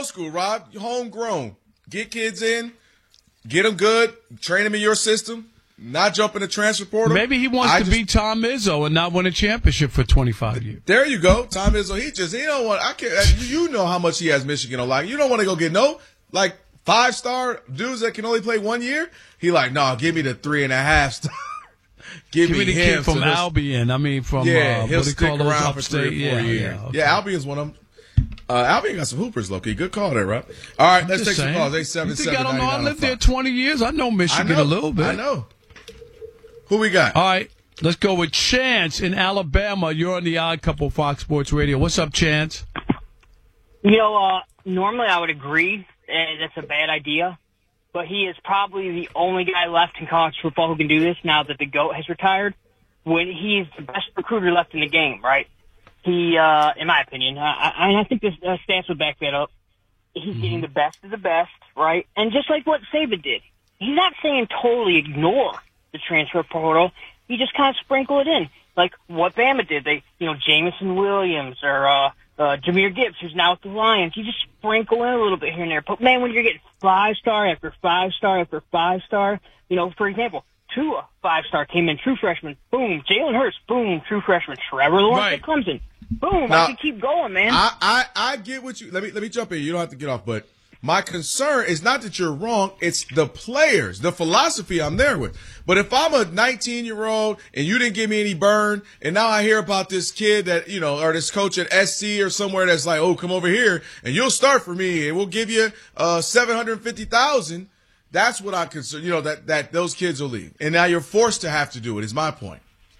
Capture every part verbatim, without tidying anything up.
old school, Rob. Homegrown. Get kids in, get them good, train them in your system, not jump in the transfer portal. Maybe he wants I to just, be Tom Izzo and not win a championship for twenty-five years. There you go. Tom Izzo, he just, he don't want, I can't, you know how much he has Michigan on lock. You don't want to go get no, like, five-star dudes that can only play one year. He like, no, give me the three and a half star. give, give me, me the him kid from so Albion. I mean, from, yeah, uh, he'll what do you stick call those around upstate? for three or four yeah, years. Yeah, okay. yeah, Albion's one of them. Uh, Albion got some hoopers, low-key. Good call there, Rob. All right, I'm let's take saying. some calls. eight seven seven, you think I don't know? I lived there twenty years. I know Michigan I know, a little bit. I know. Who we got? All right, let's go with Chance in Alabama. You're on the Odd Couple Fox Sports Radio. What's up, Chance? You know, uh, normally I would agree uh, that's a bad idea, but he is probably the only guy left in college football who can do this now that the GOAT has retired. When he's the best recruiter left in the game, right? He, uh, in my opinion, I, I, I think this uh, stats would back that up. He's mm-hmm. getting the best of the best, right? And just like what Saban did, he's not saying totally ignore the transfer portal. You just kind of sprinkle it in, like what Bama did. They, you know, Jamison Williams or uh, uh, Jahmyr Gibbs, who's now with the Lions. You just sprinkle in a little bit here and there. But man, when you're getting five star after five star after five star, you know, for example, Tua, five star, came in, true freshman, boom. Jalen Hurts, boom, true freshman. Trevor Lawrence right. comes in, boom. Now, I can keep going, man. I, I, I get what you. Let me let me jump in. You don't have to get off, but my concern is not that you're wrong. It's the players, the philosophy I'm there with. But if I'm a nineteen year old and you didn't give me any burn, and now I hear about this kid that you know, or this coach at S C or somewhere that's like, oh, come over here and you'll start for me, and we'll give you uh seven hundred fifty thousand. That's what I'm concerned, you know, that, that those kids will leave. And now you're forced to have to do it, is my point.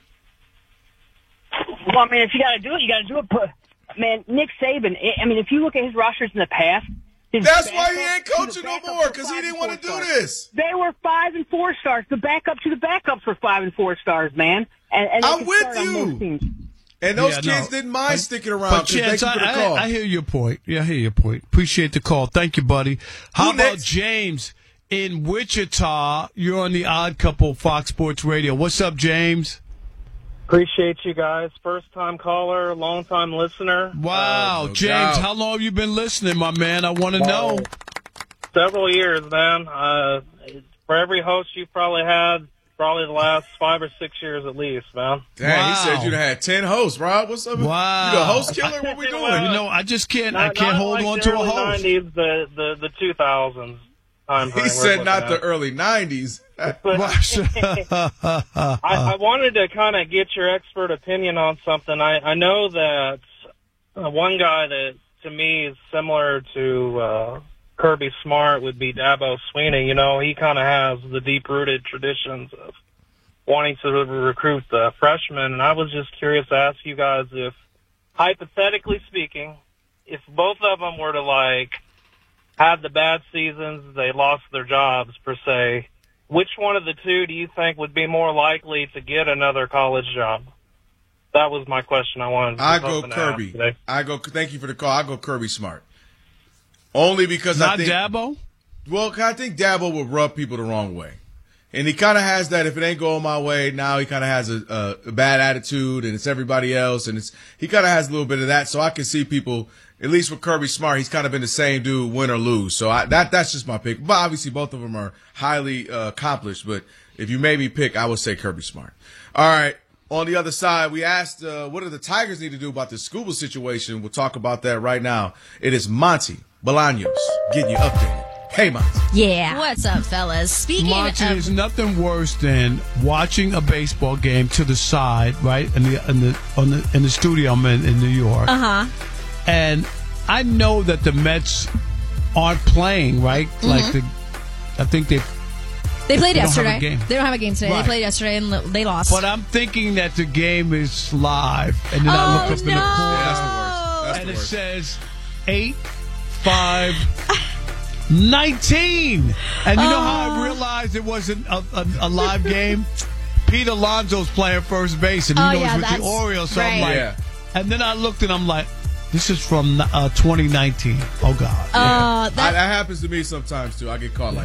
Well, I mean, if you got to do it, you got to do it. But, man, Nick Saban, I mean, if you look at his rosters in the past. That's why he ain't coaching no more, because he didn't want to do this. They were five and four stars. The backup to the backups were five and four stars, man. And, and I'm with you. And those yeah, kids no. didn't mind sticking around. But Chance, thank you for the call. I, I hear your point. Yeah, I hear your point. Appreciate the call. Thank you, buddy. How Who about next? James in Wichita? You're on the Odd Couple Fox Sports Radio. What's up, James? Appreciate you guys. First time caller, long time listener. Wow, uh, no James, doubt. how long have you been listening, my man? I want to know. Several years, man. Uh, for every host you've probably had, probably the last five or six years at least, man. Dang, Wow. he said you'd have had ten hosts, Rob. What's up? Wow. You the host killer? What we doing? You know, I just can't. Not, I can't not hold like on the to a early host. nineties, the, the, the two thousands. Time frame He we're said looking not at. the early nineties. But I, I wanted to kind of get your expert opinion on something. I, I know that uh, one guy that to me is similar to uh, Kirby Smart would be Dabo Swinney. You know, he kind of has the deep-rooted traditions of wanting to recruit the freshmen. And I was just curious to ask you guys if, hypothetically speaking, if both of them were to, like, have the bad seasons, they lost their jobs, per se, which one of the two do you think would be more likely to get another college job? That was my question I wanted to I go Kirby. I go. Thank you for the call. I go Kirby Smart. Only because Not I think Dabo? Well, I think Dabo would rub people the wrong way, and he kind of has that. If it ain't going my way, now he kind of has a, a, a bad attitude, and it's everybody else, and it's he kind of has a little bit of that. So I can see people. At least with Kirby Smart, he's kind of been the same dude, win or lose. So I, that that's just my pick. But obviously, both of them are highly uh, accomplished. But if you made me pick, I would say Kirby Smart. All right. On the other side, we asked, uh, what do the Tigers need to do about the scuba situation? We'll talk about that right now. It is Monty Bolaños getting you updated. Hey, Monty. Yeah. What's up, fellas? Speaking Monty, of... there's nothing worse than watching a baseball game to the side, right, in the in the on the in the studio I'm in in New York. Uh-huh. And I know that the Mets aren't playing, right? Mm-hmm. Like the, I think they they played they yesterday. Don't have a game. They don't have a game today. Right. They played yesterday and they lost. But I'm thinking that the game is live, and then oh, I look up no. in the corner, Yeah, that's the worst. That's and the it worst. says eight five. nineteen, and you know how I realized it wasn't a, a, a live game? Pete Alonso's playing first base, and you oh, know yeah, he's with the Orioles. So right. I'm like, Yeah. and then I looked and I'm like, this is from uh, twenty nineteen. Oh God! Uh, I, that, that happens to me sometimes too. I get caught like that.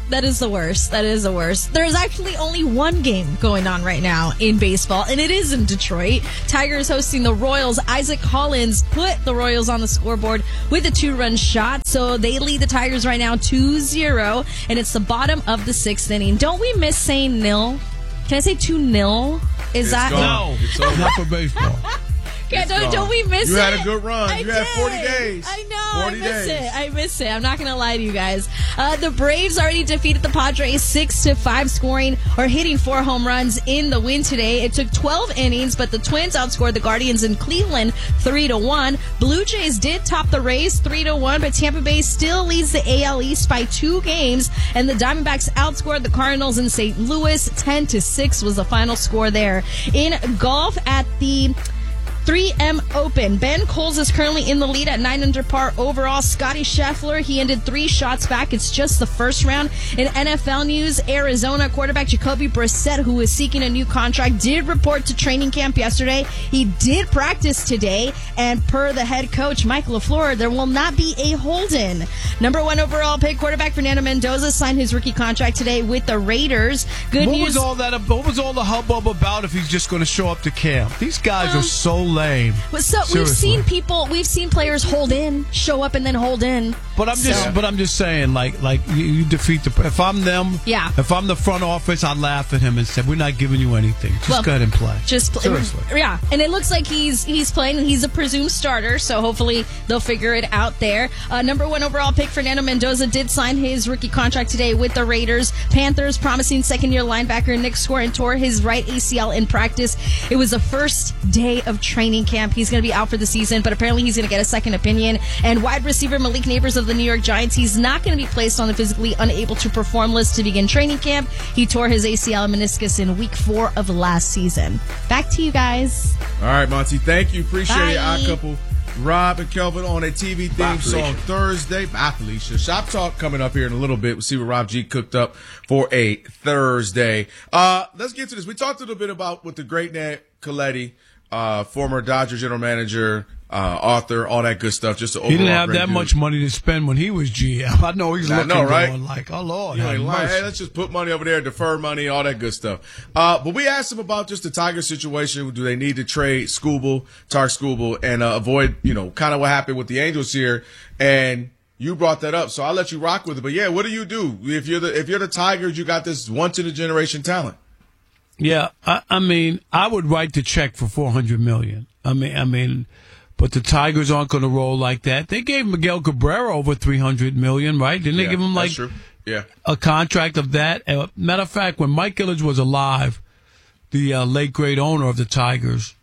That is the worst. That is the worst. There's actually only one game going on right now in baseball, and it is in Detroit. Tigers hosting the Royals. Isaac Hollins put the Royals on the scoreboard with a two-run shot, so they lead the Tigers right now two zero, and it's the bottom of the sixth inning. Don't we miss saying nil? Can I say two nil? Is It's that gone. No, It's over. not for baseball. Yeah, don't, don't we miss You it? had a good run. I You had did. forty days. I know. forty I miss days. it. I miss it. I'm not going to lie to you guys. Uh, the Braves already defeated the Padres six to five, scoring or hitting four home runs in the win today. It took twelve innings, but the Twins outscored the Guardians in Cleveland three to one. Blue Jays did top the Rays three to one, but Tampa Bay still leads the A L East by two games, and the Diamondbacks outscored the Cardinals in Saint Louis ten to six was the final score there. In golf at the three M Open, Ben Coles is currently in the lead at nine under par overall. Scotty Scheffler, he ended three shots back. It's just the first round. In N F L news, Arizona quarterback Jacoby Brissett, who is seeking a new contract, did report to training camp yesterday. He did practice today, and per the head coach, Mike LaFleur, there will not be a hold-in. Number one overall pick quarterback Fernando Mendoza signed his rookie contract today with the Raiders. Good What news. was all that? What was all the hubbub about if he's just going to show up to camp? These guys are so lame. So we've Seriously. seen people, we've seen players hold in, show up, and then hold in. But I'm just, So- but I'm just saying, like, like you, you defeat the. If I'm them, Yeah. If I'm the front office, I'd laugh at him and say, "We're not giving you anything. Just Well, go ahead and play." Just pl- seriously. yeah. And it looks like he's he's playing, and he's a presumed starter. So hopefully they'll figure it out there. Uh, number one overall pick Fernando Mendoza did sign his rookie contract today with the Raiders. Panthers promising second-year linebacker Nick Scorin tore his right A C L in practice. It was the first day of training camp. He's going to be out for the season, but apparently he's going to get a second opinion. And wide receiver Malik Neighbors of the New York Giants, he's not going to be placed on the physically unable to perform list to begin training camp. He tore his A C L and meniscus in week four of last season. Back to you guys. All right, Monty. Thank you. Appreciate Bye. it. Odd couple. Rob and Kelvin on a T V theme Bye, song Felicia. Thursday. Bye, Felicia. Shop Talk coming up here in a little bit. We'll see what Rob G cooked up for a Thursday. Uh, let's get to this. We talked a little bit about with the great Ned Coletti, uh, former Dodger general manager, uh, author, all that good stuff. Just an He didn't overall have great that dude. much money to spend when he was G M. I know he's I looking know, right? going like, "Oh Lord, You have ain't lying. mercy." Hey, let's just put money over there, defer money, all that good stuff. Uh, but we asked him about just the Tiger situation. Do they need to trade Scooble, Tark Scooble, and uh, avoid, you know, kind of what happened with the Angels here? And you brought that up, so I'll let you rock with it. But yeah, what do you do if you're the if you're the Tigers? You got this once in a generation talent. Yeah, I, I mean, I would write the check for four hundred million. I mean, I mean, but the Tigers aren't going to roll like that. They gave Miguel Cabrera over three hundred million, right? Didn't they Yeah, give him like that's true. Yeah. a contract of that? Uh, matter of fact, when Mike Ilitch was alive, the uh, late great owner of the Tigers,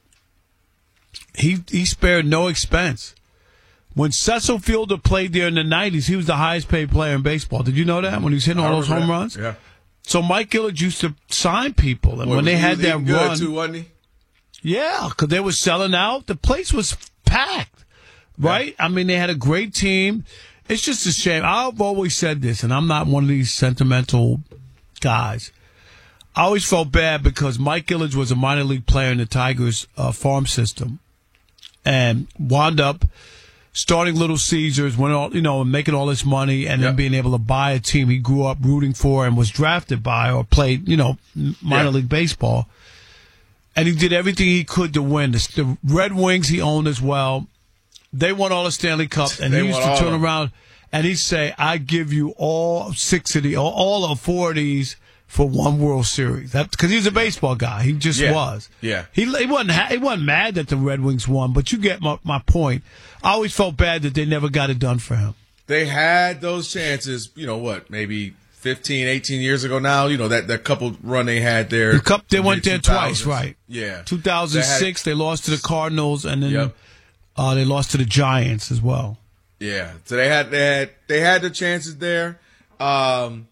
he he spared no expense. When Cecil Fielder played there in the nineties, he was the highest paid player in baseball. Did you know that when he was hitting all I those remember home that. runs? Yeah. So Mike Ilitch used to sign people, and Boy, when they he had was that eating good run, too, wasn't he? yeah, because they were selling out. The place was packed, right? I mean, they had a great team. It's just a shame. I've always said this, and I'm not one of these sentimental guys. I always felt bad because Mike Ilitch was a minor league player in the Tigers uh, farm system and wound up starting Little Caesars, went all, you know, and making all this money, and then Yep. being able to buy a team he grew up rooting for and was drafted by or played, you know, minor Yeah. league baseball. And he did everything he could to win. The, the Red Wings he owned as well. They won all the Stanley Cups, and They he used won to all turn of them. around and he'd say, "I give you all six of the, all, all of four of these for one World Series." That because he was a baseball guy. He just Yeah. was. Yeah. He, he wasn't ha- he wasn't mad that the Red Wings won, but you get my, my point. I always felt bad that they never got it done for him. They had those chances, you know what, maybe fifteen, eighteen years ago now, you know, that, that couple run they had there. The cup, they went there mid two twice, thousands. right? Yeah. two thousand six, they, lost to the Cardinals, and then Yep. uh, they lost to the Giants as well. Yeah. So they had, they had, they had the chances there. Um,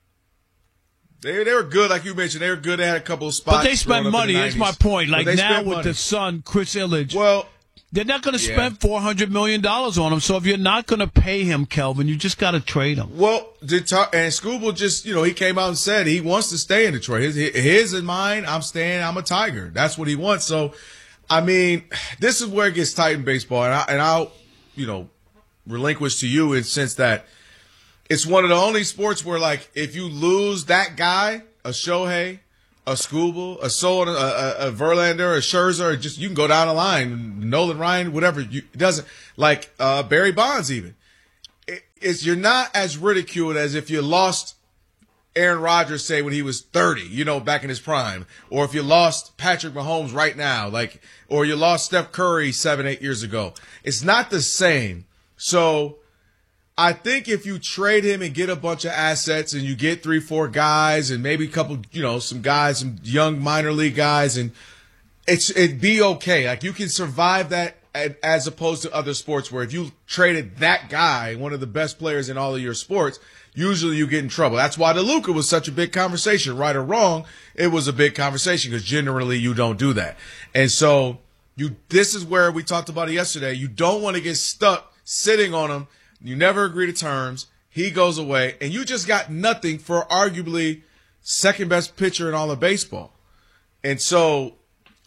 They they were good, like you mentioned. They were good. They had a couple of spots. But they growing spent up in money. the That's nineties. my point. But Like they now spent with money. the son, Chris Ilitch, Well, they're not going to yeah. spend four hundred million dollars on him. So if you're not going to pay him, Kelvin, you just got to trade him. Well, did ta- and Scooble just, you know, he came out and said he wants to stay in Detroit. His, his and mine, I'm staying, I'm a Tiger. That's what he wants. So, I mean, this is where it gets tight in baseball. And, I, and I'll, you know, relinquish to you in the sense that it's one of the only sports where, like, if you lose that guy, a Shohei, a Skubal, a Sol, a, a, a Verlander, a Scherzer, just you can go down the line, Nolan Ryan, whatever. You, it doesn't like uh, Barry Bonds even. It, it's you're not as ridiculed as if you lost Aaron Rodgers, say when he was thirty, you know, back in his prime, or if you lost Patrick Mahomes right now, like, or you lost Steph Curry seven, eight years ago. It's not the same. So I think if you trade him and get a bunch of assets and you get three, four guys and maybe a couple, you know, some guys, some young minor league guys, and it's it'd be okay. Like you can survive that as opposed to other sports where if you traded that guy, one of the best players in all of your sports, usually you get in trouble. That's why the Luka was such a big conversation. Right or wrong, it was a big conversation because generally you don't do that. And so you, this is where we talked about it yesterday. You don't want to get stuck sitting on him. You never agree to terms. He goes away, and you just got nothing for arguably second best pitcher in all of baseball. And so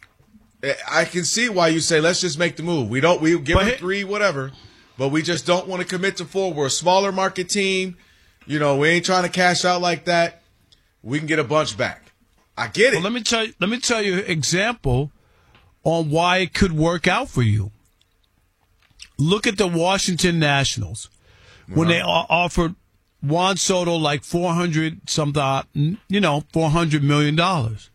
I can see why you say, let's just make the move. We don't, we give him three, whatever, but we just don't want to commit to four. We're a smaller market team. You know, we ain't trying to cash out like that. We can get a bunch back. I get it. Well, let me tell you, let me tell you an example on why it could work out for you. Look at the Washington Nationals when they offered Juan Soto like four hundred something, you know, four hundred million dollars.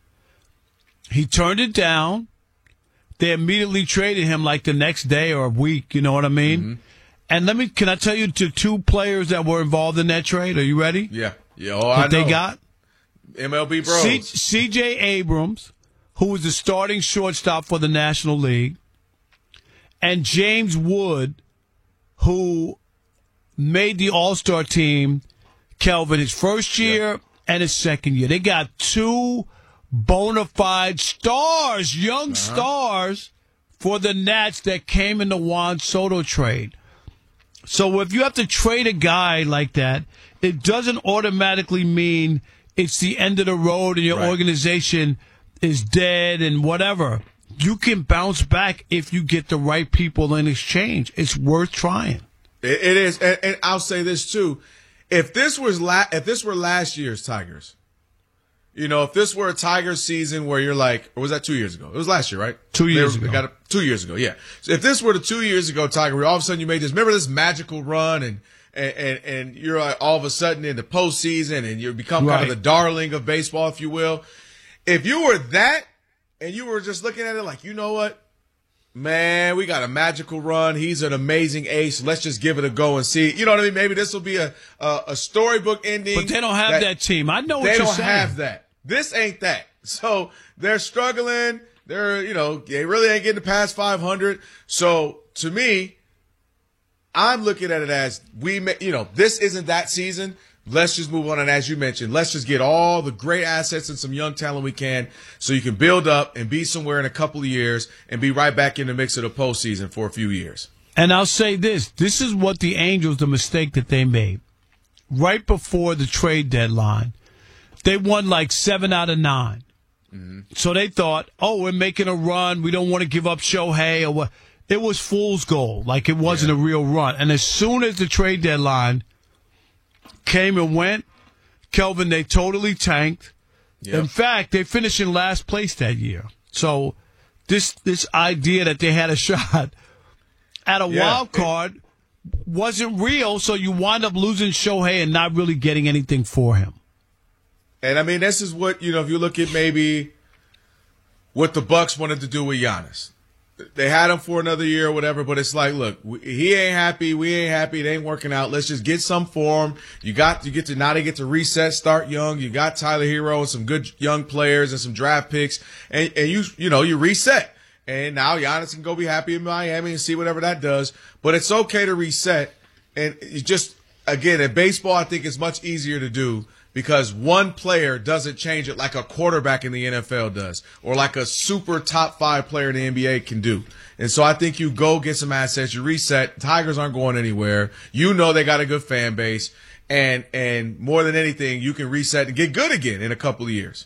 He turned it down. They immediately traded him like the next day or a week. You know what I mean? Mm-hmm. And let me, can I tell you the two players that were involved in that trade? Are you ready? Yeah. Yeah. Oh, I know. They got M L B Bros. C- C.J. Abrams, who was the starting shortstop for the National League, and James Wood, who made the All-Star team, Kelvin, his first year yeah. and his second year. They got two bona fide stars, young uh-huh. stars, for the Nats that came in the Juan Soto trade. So if you have to trade a guy like that, it doesn't automatically mean it's the end of the road and your right. organization is dead and whatever. You can bounce back if you get the right people in exchange. It's worth trying. It, it is, and, and I'll say this too: if this was la- if this were last year's Tigers, you know, if this were a Tigers season where you're like, or was that two years ago? It was last year, right? Two years they, ago. They got it, two years ago, yeah. So if this were the two years ago Tiger, where all of a sudden you made this, remember this magical run, and and and, and you're like all of a sudden in the postseason, and you become right. kind of the darling of baseball, if you will. If you were that. And you were just looking at it like, you know what? Man, we got a magical run. He's an amazing ace. Let's just give it a go and see. You know what I mean? Maybe this will be a, a, a storybook ending. But they don't have that, that team. I know what you're saying. They don't have that. This ain't that. So they're struggling. They're, you know, they really ain't getting past five hundred. So to me, I'm looking at it as we, you know, this isn't that season. Let's just move on. And as you mentioned, let's just get all the great assets and some young talent we can so you can build up and be somewhere in a couple of years and be right back in the mix of the postseason for a few years. And I'll say this. This is what the Angels, the mistake that they made. Right before the trade deadline, they won like seven out of nine. Mm-hmm. So they thought, oh, we're making a run. We don't want to give up Shohei or what. It was fool's gold. Like it wasn't yeah. a real run. And as soon as the trade deadline came and went, Kelvin, they totally tanked. Yep. In fact, they finished in last place that year. So this this idea that they had a shot at a yeah. wild card wasn't real, so you wind up losing Shohei and not really getting anything for him. And, I mean, this is what, you know, if you look at maybe what the Bucks wanted to do with Giannis. They had him for another year or whatever, but it's like, look, we, he ain't happy. We ain't happy. It ain't working out. Let's just get some for him. You got, you get to, now they get to reset, start young. You got Tyler Hero and some good young players and some draft picks. And, and you, you know, you reset. And now Giannis can go be happy in Miami and see whatever that does. But it's okay to reset. And you just, again, in baseball, I think it's much easier to do because one player doesn't change it like a quarterback in the N F L does or like a super top five player in the N B A can do. And so I think you go get some assets, you reset. Tigers aren't going anywhere. You know they got a good fan base. And and more than anything, you can reset and get good again in a couple of years.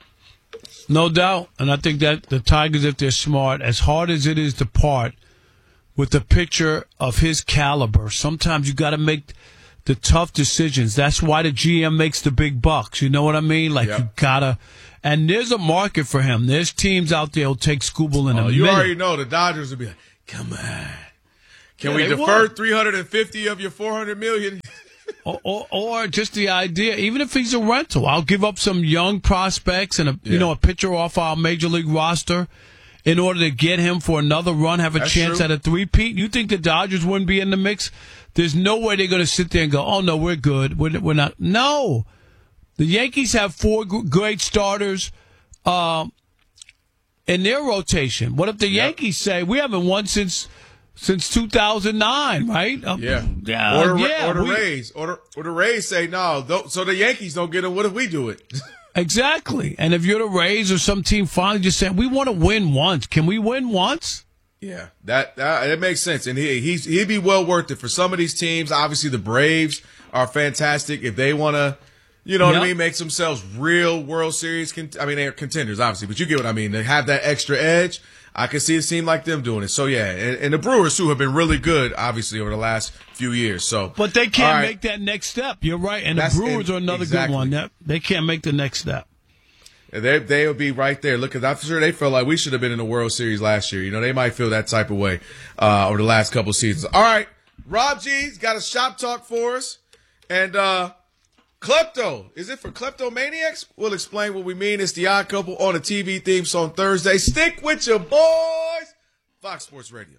No doubt. And I think that the Tigers, if they're smart, as hard as it is to part with a pitcher of his caliber, sometimes you got to make the tough decisions. That's why the G M makes the big bucks. You know what I mean? Like, yep. you gotta, and there's a market for him. There's teams out there who'll take Skubal in oh, a you minute. already know the Dodgers will be like, come on. Can Yeah, we they defer would. three hundred fifty of your four hundred million? or, or, or just the idea, even if he's a rental, I'll give up some young prospects and a, Yeah. you know, a pitcher off our major league roster in order to get him for another run, have a That's chance true. at a three-peat. You think the Dodgers wouldn't be in the mix? There's no way they're going to sit there and go, oh, no, we're good. We're, we're not. No. The Yankees have four g- great starters um, in their rotation. What if the Yep. Yankees say, we haven't won since since two thousand nine, right? Um, Yeah. yeah. Or the, yeah, or the we- Rays. Or the, or the Rays say, no, th- so the Yankees don't get it. What if we do it? Exactly. And if you're the Rays or some team finally just saying, we want to win once. Can we win once? Yeah, that, that that makes sense, and he he's he'd be well worth it for some of these teams. Obviously, the Braves are fantastic if they want to, you know what Yep. I mean, make themselves real World Series. Cont- I mean, they're contenders, obviously, but you get what I mean. They have that extra edge. I can see it seem like them doing it. So yeah, and, and the Brewers too have been really good, obviously, over the last few years. So, But they can't all right. make that next step. You're right. And That's- the Brewers and- are another exactly. good one. That, they can't make the next step. They they'll be right there. Look, 'cause I'm sure they felt like we should have been in the World Series last year. You know, they might feel that type of way uh, over the last couple of seasons. All right, Rob G's got a shop talk for us, and uh, Klepto, is it for kleptomaniacs? We'll explain what we mean. It's the Odd Couple on the T V theme song Thursday. Stick with your boys, Fox Sports Radio.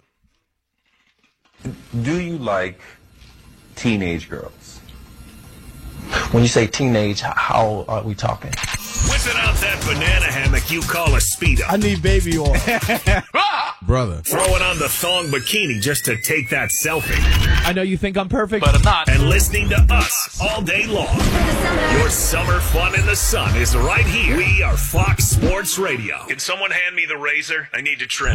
Do you like teenage girls? When you say teenage, how are we talking? Whipping out that banana hammock you call a speedo. I need baby oil. Brother. Throwing on the thong bikini just to take that selfie. I know you think I'm perfect, but I'm not. And listening to us all day long. Your summer fun in the sun is right here. We are Fox Sports Radio. Can someone hand me the razor? I need to trim.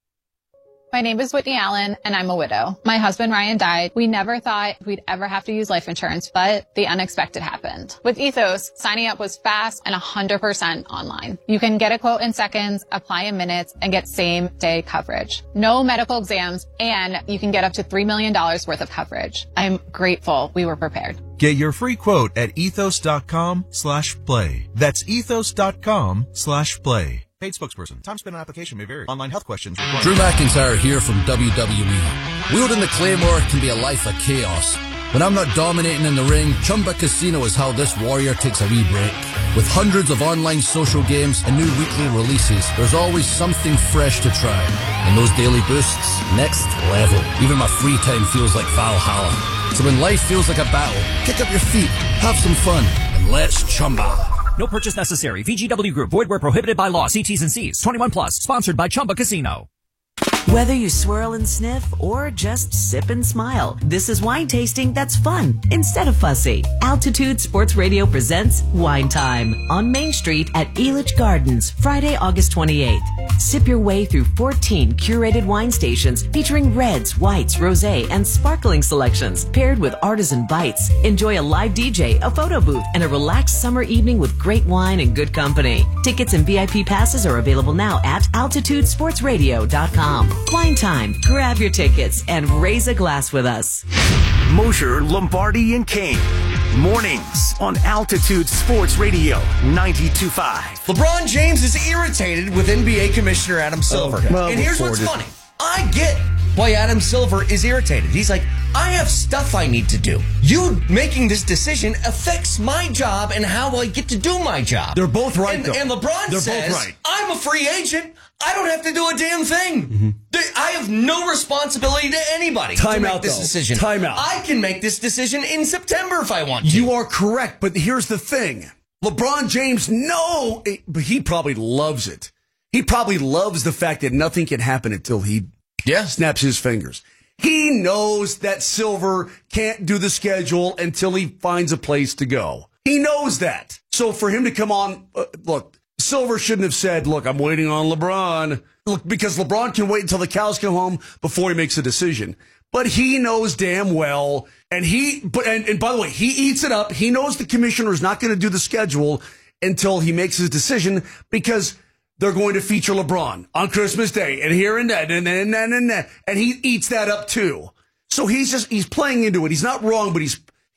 My name is Whitney Allen, and I'm a widow. My husband, Ryan, died. We never thought we'd ever have to use life insurance, but the unexpected happened. With Ethos, signing up was fast and one hundred percent online. You can get a quote in seconds, apply in minutes, and get same-day coverage. No medical exams, and you can get up to three million dollars worth of coverage. I'm grateful we were prepared. Get your free quote at ethos.com slash play. That's ethos.com slash play. Paid spokesperson. Time spent on application may vary. Online health questions required. Drew McIntyre here from W W E. Wielding the Claymore can be a life of chaos. When I'm not dominating in the ring, Chumba Casino is how this warrior takes a wee break. With hundreds of online social games and new weekly releases, there's always something fresh to try. And those daily boosts, next level. Even my free time feels like Valhalla. So when life feels like a battle, kick up your feet, have some fun, and let's Chumba. No purchase necessary. V G W Group. Void where prohibited by law. See T's and C's. twenty-one plus. Sponsored by Chumba Casino. Whether you swirl and sniff or just sip and smile, this is wine tasting that's fun instead of fussy. Altitude Sports Radio presents Wine Time on Main Street at Elitch Gardens, Friday, August twenty-eighth. Sip your way through fourteen curated wine stations featuring reds, whites, rosé, and sparkling selections paired with artisan bites. Enjoy a live D J, a photo booth, and a relaxed summer evening with great wine and good company. Tickets and V I P passes are available now at altitude sports radio dot com. Wine Time. Grab your tickets and raise a glass with us. Mosher, Lombardi, and Kane. Mornings on Altitude Sports Radio ninety-two point five. LeBron James is irritated with N B A Commissioner Adam Silver. Okay. Well, and here's what's reported. funny. I get why Adam Silver is irritated. He's like, I have stuff I need to do. You making this decision affects my job and how I get to do my job. They're both right, and, though. and LeBron They're says, both right. I'm a free agent. I don't have to do a damn thing. Mm-hmm. They- I have no responsibility to anybody Time to make out, this though. decision. Time out. I can make this decision in September if I want to. You are correct, but here's the thing. LeBron James, no, it- but he probably loves it. He probably loves the fact that nothing can happen until he yeah. snaps his fingers. He knows that Silver can't do the schedule until he finds a place to go. He knows that. So for him to come on, uh, look, Silver shouldn't have said, look, I'm waiting on LeBron. Look, because LeBron can wait until the cows come home before he makes a decision. But he knows damn well, and he, but and, and by the way, he eats it up. He knows the commissioner is not going to do the schedule until he makes his decision because they're going to feature LeBron on Christmas Day and here and that and then and, and, and, and, and he eats that up too. So he's just, he's playing into it. He's not wrong, but he's,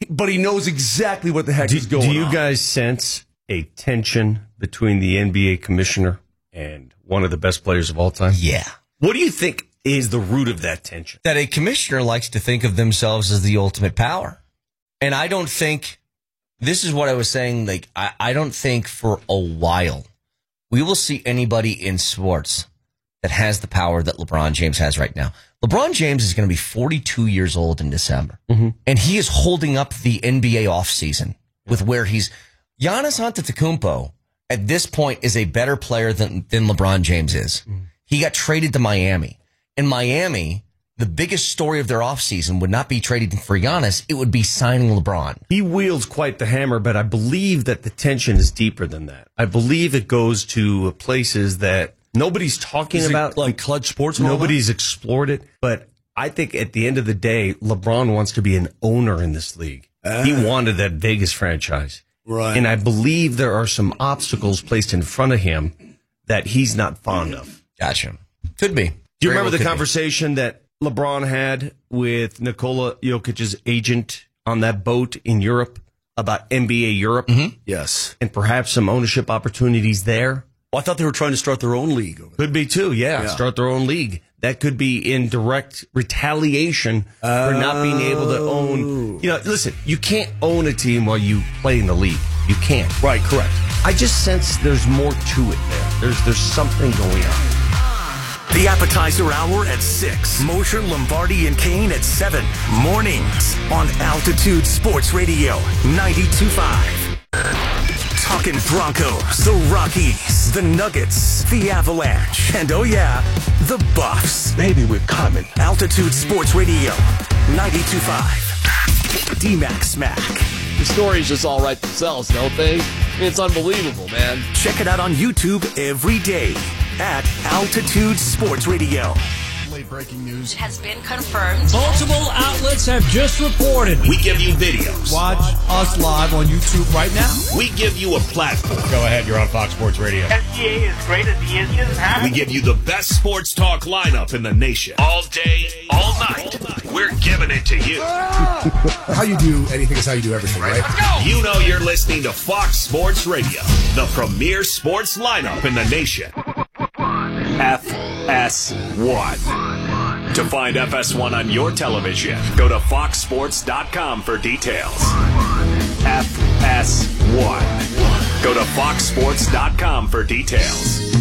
but he knows exactly what the heck do, is going on. Do you guys sense a tension between the N B A commissioner and one of the best players of all time? Yeah. What do you think is the root of that tension? That a commissioner likes to think of themselves as the ultimate power. And I don't think, this is what I was saying, like, I, I don't think for a while we will see anybody in sports that has the power that LeBron James has right now. LeBron James is going to be forty-two years old in December. Mm-hmm. And he is holding up the N B A offseason with where he's, Giannis Antetokounmpo at this point is a better player than, than LeBron James is. Mm-hmm. He got traded to Miami. In Miami, the biggest story of their offseason would not be trading for Giannis. It would be signing LeBron. He wields quite the hammer, but I believe that the tension is deeper than that. I believe it goes to places that nobody's talking Is it about. like Clutch Sports and all Nobody's explored it. But I think at the end of the day, LeBron wants to be an owner in this league. Ah. He wanted that Vegas franchise. Right. And I believe there are some obstacles placed in front of him that he's not fond of. Gotcha. Could be. Do you Very remember well the could conversation that LeBron had with Nikola Jokic's agent on that boat in Europe about N B A Europe? Mm-hmm. Yes. And perhaps some ownership opportunities there? Well, I thought they were trying to start their own league. Over there. Could be too, yeah, Yeah. Start their own league. That could be in direct retaliation for not being able to own. You know, listen, you can't own a team while you play in the league. You can't. Right, correct. I just sense there's more to it there. There's there's something going on. The appetizer hour at six. Mosher, Lombardi, and Kane at seven. Mornings on Altitude Sports Radio ninety-two point five. Talking Broncos, the Rockies, the Nuggets, the Avalanche, and oh yeah, the Buffs. Maybe we're coming. Altitude Sports Radio ninety-two point five. D-Mac Smack. The stories just all write themselves, don't they? I mean, it's unbelievable, man. Check it out on YouTube every day at Altitude Sports Radio. Late breaking news has been confirmed. Multiple outlets have just reported. We give you videos. Watch us live on YouTube right now. We give you a platform. Go ahead, you're on Fox Sports Radio. S G A is great as he is. He doesn't have We give you the best sports talk lineup in the nation. All day, all night. We're giving it to you. How you do anything is how you do everything, right? You know you're listening to Fox Sports Radio, the premier sports lineup in the nation. F S one. To find F S one on your television, go to fox sports dot com for details. F S one. Go to fox sports dot com for details.